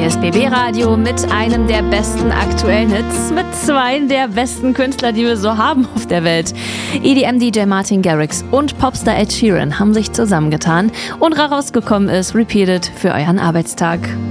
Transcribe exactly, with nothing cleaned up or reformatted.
S B B Radio mit einem der besten aktuellen Hits, mit zwei der besten Künstler, die wir so haben auf der Welt. E D M-D J Martin Garrix und Popstar Ed Sheeran haben sich zusammengetan und rausgekommen ist Repeated für euren Arbeitstag.